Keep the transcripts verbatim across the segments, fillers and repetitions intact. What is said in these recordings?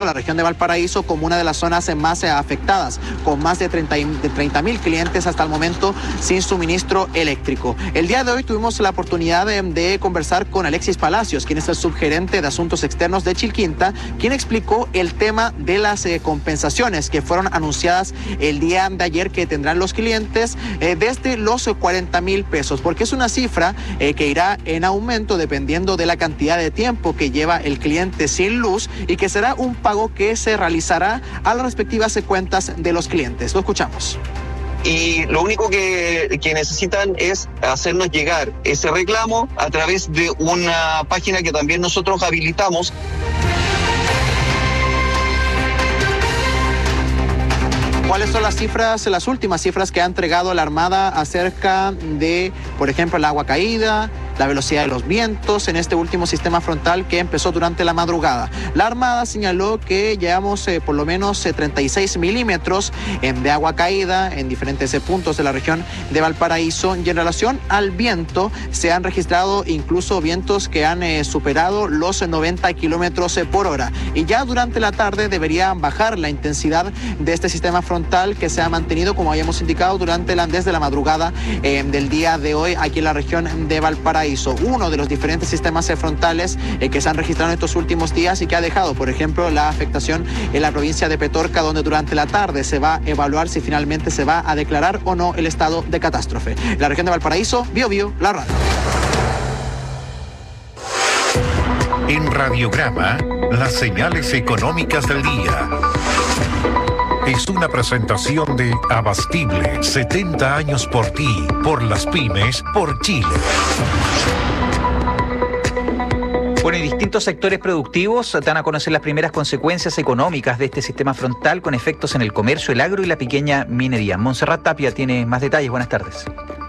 la región de Valparaíso como una de las zonas más afectadas, con más de treinta mil clientes hasta el momento sin suministro eléctrico. El día de hoy tuvimos la oportunidad de, de conversar con Alexis Palacios, quien es el subgerente de Asuntos Externos de Chilquinta, quien explicó el tema de las eh, compensaciones que fueron anunciadas el día de ayer, que tendrán los clientes eh, desde los cuarenta mil pesos, porque es una cifra eh, que irá en aumento dependiendo de la cantidad de tiempo que lleva el cliente sin luz, y que será un pago que se realizará a las respectivas cuentas de los clientes. Lo escuchamos. Y lo único que, que necesitan es hacernos llegar ese reclamo a través de una página que también nosotros habilitamos. ¿Cuáles son las cifras, las últimas cifras que ha entregado la Armada acerca de, por ejemplo, el agua caída, la velocidad de los vientos en este último sistema frontal que empezó durante la madrugada? La Armada señaló que llevamos eh, por lo menos eh, treinta y seis milímetros eh, de agua caída en diferentes eh, puntos de la región de Valparaíso, y en relación al viento se han registrado incluso vientos que han eh, superado los noventa kilómetros eh, por hora, y ya durante la tarde debería bajar la intensidad de este sistema frontal que se ha mantenido, como habíamos indicado, durante la, desde la madrugada eh, del día de hoy aquí en la región de Valparaíso. Uno de los diferentes sistemas frontales eh, que se han registrado en estos últimos días y que ha dejado, por ejemplo, la afectación en la provincia de Petorca, donde durante la tarde se va a evaluar si finalmente se va a declarar o no el estado de catástrofe. En la región de Valparaíso, Bio Bio, la radio. En Radiograma, las señales económicas del día. Es una presentación de Abastible, setenta años por ti, por las pymes, por Chile. Bueno, y distintos sectores productivos dan a conocer las primeras consecuencias económicas de este sistema frontal con efectos en el comercio, el agro y la pequeña minería. Montserrat Tapia tiene más detalles. Buenas tardes.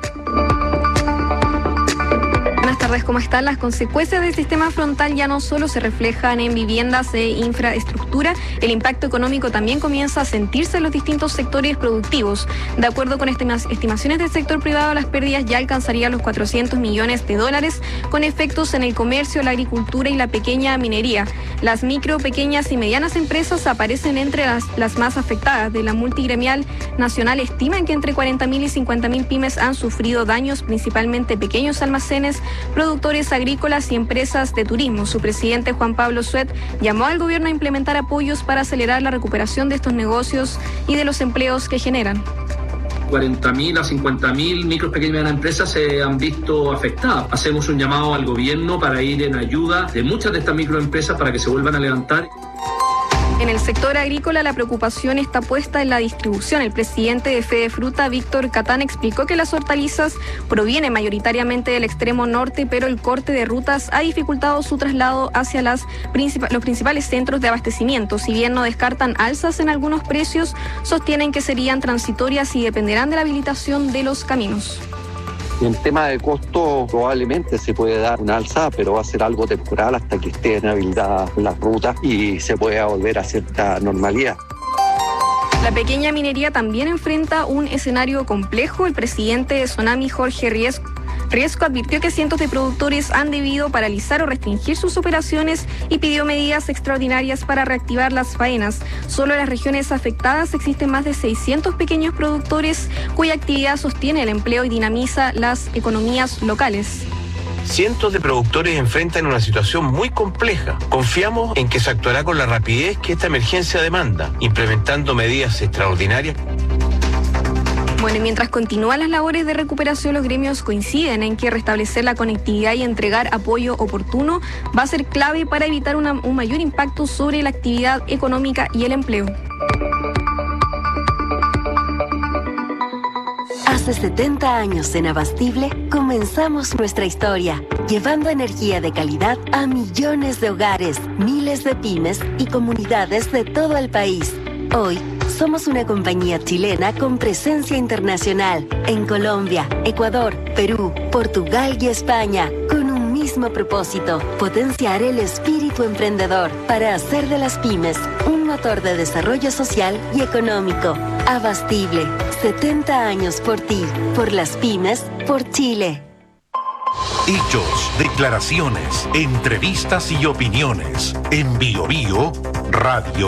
Buenas tardes, ¿cómo están? Las consecuencias del sistema frontal ya no solo se reflejan en viviendas e infraestructura, el impacto económico también comienza a sentirse en los distintos sectores productivos. De acuerdo con estimaciones del sector privado, las pérdidas ya alcanzarían los cuatrocientos millones de dólares, con efectos en el comercio, la agricultura y la pequeña minería. Las micro, pequeñas y medianas empresas aparecen entre las, las más afectadas. De la multigremial nacional estiman que entre cuarenta mil y cincuenta mil pymes han sufrido daños, principalmente pequeños almacenes, productores agrícolas y empresas de turismo. Su presidente, Juan Pablo Suet, llamó al gobierno a implementar apoyos para acelerar la recuperación de estos negocios y de los empleos que generan. cuarenta mil a cincuenta mil micro, pequeñas y medianas empresas se han visto afectadas. Hacemos un llamado al gobierno para ir en ayuda de muchas de estas microempresas para que se vuelvan a levantar. En el sector agrícola, la preocupación está puesta en la distribución. El presidente de Fedefruta, Víctor Catán, explicó que las hortalizas provienen mayoritariamente del extremo norte, pero el corte de rutas ha dificultado su traslado hacia las princip- los principales centros de abastecimiento. Si bien no descartan alzas en algunos precios, sostienen que serían transitorias y dependerán de la habilitación de los caminos. En tema de costo probablemente se puede dar una alza, pero va a ser algo temporal hasta que estén habilitadas las rutas y se pueda volver a cierta normalidad. La pequeña minería también enfrenta un escenario complejo. El presidente de Sonami, Jorge Riesco, Riesco advirtió que cientos de productores han debido paralizar o restringir sus operaciones y pidió medidas extraordinarias para reactivar las faenas. Solo en las regiones afectadas existen más de seiscientos pequeños productores cuya actividad sostiene el empleo y dinamiza las economías locales. Cientos de productores enfrentan una situación muy compleja. Confiamos en que se actuará con la rapidez que esta emergencia demanda, implementando medidas extraordinarias. Bueno, y mientras continúan las labores de recuperación, los gremios coinciden en que restablecer la conectividad y entregar apoyo oportuno va a ser clave para evitar una, un mayor impacto sobre la actividad económica y el empleo. Hace setenta años en Abastible comenzamos nuestra historia, llevando energía de calidad a millones de hogares, miles de pymes y comunidades de todo el país. Hoy, somos una compañía chilena con presencia internacional en Colombia, Ecuador, Perú, Portugal y España, con un mismo propósito: potenciar el espíritu emprendedor para hacer de las pymes un motor de desarrollo social y económico. Abastible, setenta años por ti, por las pymes, por Chile. Hechos, declaraciones, entrevistas y opiniones. En Bio Bio Radio.